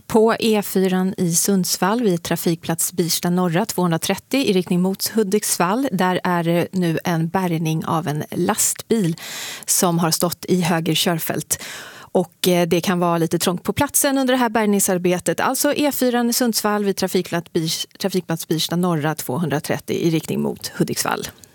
På E4 i Sundsvall vid trafikplats Birsta norra 230 i riktning mot Hudiksvall. Där är det nu en bärgning av en lastbil som har stått i höger körfält. Och det kan vara lite trångt på platsen under det här bärgningsarbetet. Alltså E4 i Sundsvall vid trafikplats Birsta norra 230 i riktning mot Hudiksvall.